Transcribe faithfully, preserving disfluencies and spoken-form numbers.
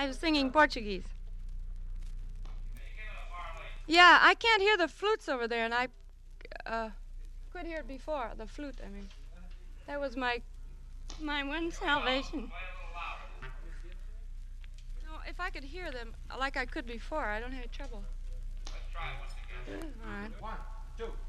I was singing Portuguese. Yeah, I can't hear the flutes over there, and I uh, could hear it before. The flute, I mean. That was my my one salvation. No, if I could hear them like I could before, I don't have any trouble. Let's try it once again. All right. One, two.